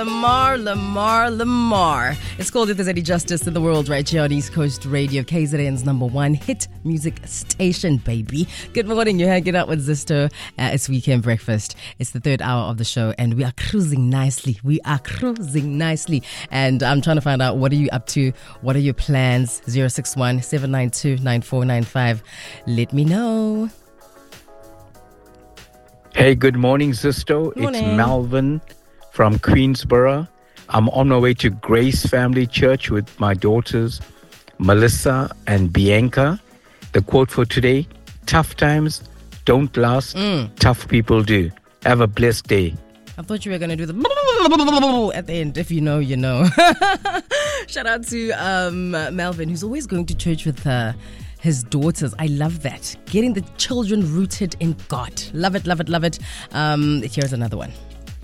Lamar. It's called If There's Any Justice in the World right here on East Coast Radio, KZN's #1 hit music station, baby. Good morning, you're hanging out with Zisto. It's Weekend Breakfast. It's the third hour of the show and we are cruising nicely. And I'm trying to find out, what are you up to? What are your plans? 061-792-9495. Let me know. Hey, good morning, Zisto. Morning. It's Melvin from Queensborough. I'm on my way to Grace Family Church with my daughters, Melissa and Bianca. The quote for today: tough times don't last, tough people do. Have a blessed day. I thought you were going to do the at the end. If you know, you know. Shout out to Melvin, who's always going to church with his daughters. I love that. Getting the children rooted in God. Love it. Here's another one.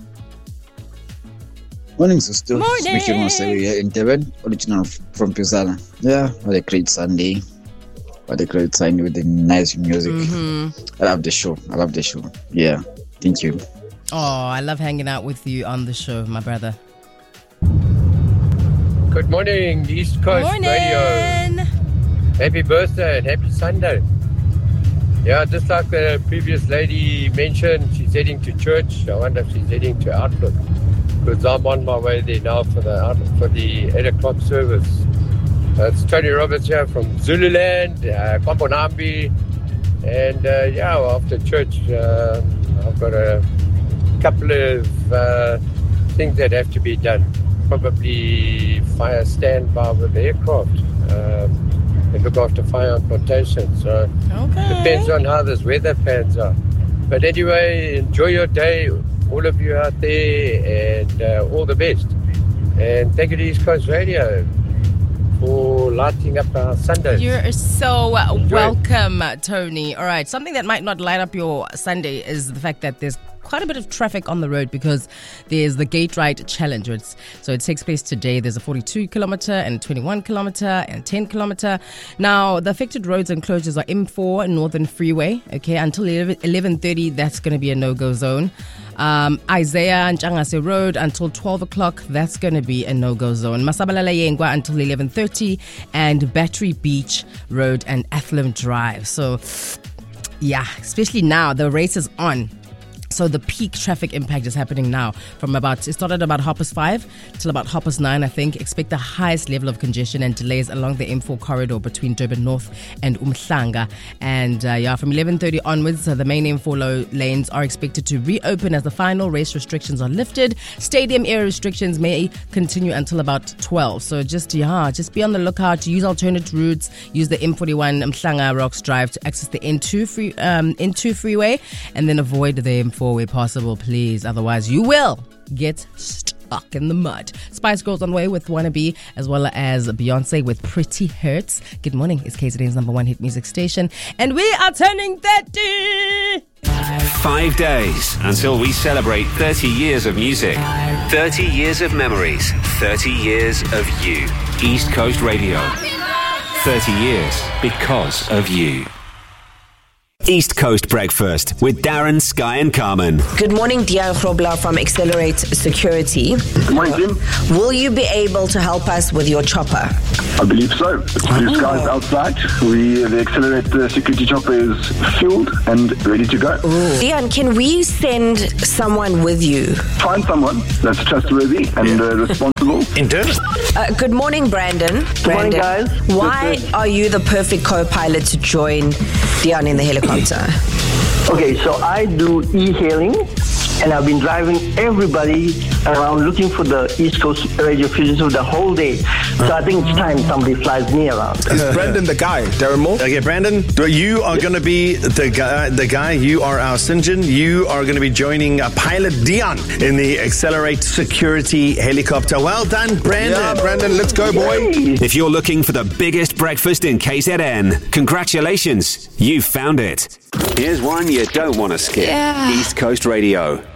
Morning, sister. Morning. Speaking Masawi here in Devon, original from Pizala. Yeah, what a great Sunday. What a great Sunday with the nice music. I love the show. Yeah, thank you. Oh, I love hanging out with you on the show, my brother. Good morning, East Coast Radio. Happy birthday and happy Sunday. Yeah, just like the previous lady mentioned, she's heading to church. I wonder if she's heading to Outlook, because I'm on my way there now for the 8 o'clock service. It's Tony Roberts here from Zululand, Kwambonambi. And after church, I've got a couple of things that have to be done. Probably fire standby with the aircraft. They look after fire on plantation. So depends on how this weather pans out. But anyway, enjoy your day, all of you out there, and all the best. And thank you to East Coast Radio for lighting up our Sundays. You're so welcome, Tony. All right, something that might not light up your Sunday is the fact that there's quite a bit of traffic on the road because there's the Gate Ride Challenge. So it takes place today. There's a 42 kilometer and a 21 kilometer and 10 kilometer. Now, the affected roads and closures are M4 Northern Freeway. Okay, until 11:30, that's going to be a no-go zone. Isaiah and Changase Road until 12 o'clock, that's going to be a no-go zone. Masabalala Yengwa until 11:30, and Battery Beach Road and Athlone Drive. So, yeah, especially now, the race is on. So the peak traffic impact is happening now. It started about 5:30 till about 9:30, I think. Expect the highest level of congestion and delays along the M4 corridor between Durban North and Umhlanga. And from 11:30 onwards, the main M4 lanes are expected to reopen as the final race restrictions are lifted. Stadium area restrictions may continue until about 12. So just be on the lookout. Use alternate routes. Use the M41 Umhlanga Rocks Drive to access the N2 freeway, and then avoid the M4 where possible, please. Otherwise, you will get stuck in the mud. Spice Girls on the way with Wannabe, as well as Beyonce with Pretty Hurts. Good morning. It's KZN's #1 hit music station, and we are turning 30. 5 days until we celebrate 30 years of music, 30 years of memories, 30 years of you. East Coast Radio. 30 years because of you. East Coast Breakfast with Darren, Sky and Carmen. Good morning, Dian Grobler from Accelerate Security. Good morning, Jim. Will you be able to help us with your chopper? I believe so. Blue skies outside. The Accelerate Security chopper is fueled and ready to go. Dian, can we send someone with you? Find someone that's trustworthy and responsible. In Durban. Good morning, Brandon. Good morning, guys. Why are you the perfect co-pilot to join Dian in the helicopter? Okay, so I do e-hailing, and I've been driving everybody around looking for the East Coast Radio Fusion the whole day. So I think it's time somebody flies me around. Is Brandon the guy, Darren Moore? Okay, Brandon, you are going to be the guy. You are our St. John. You are going to be joining pilot Dian in the Accelerate Security helicopter. Well done, Brandon. Yeah, Brandon, let's go, boy. If you're looking for the biggest breakfast in KZN, congratulations, you found it. Here's one you don't want to skip. East Coast Radio.